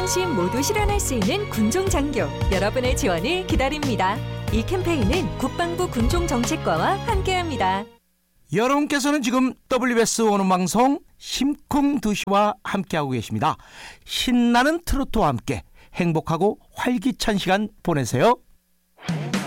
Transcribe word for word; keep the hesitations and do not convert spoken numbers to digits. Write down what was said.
안심 모두 실현할 수 있는 군종장교 여러분의 지원을 기다립니다. 이 캠페인은 국방부 군종정책과와 함께합니다. 여러분께서는 지금 더블유비에스 오는방송 심쿵두시와 함께하고 계십니다. 신나는 트로트와 함께 행복하고 활기찬 시간 보내세요.